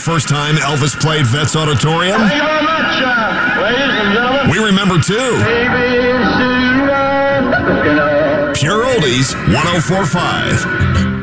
first time Elvis played Vets Auditorium? Thank you very much, ladies and gentlemen. We remember too. Pure Oldies 104.5.